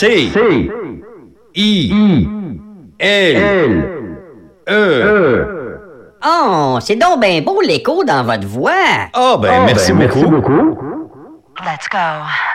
C. I. L. E. Oh, c'est donc bien beau l'écho dans votre voix. Ah, ben, merci beaucoup. Let's go.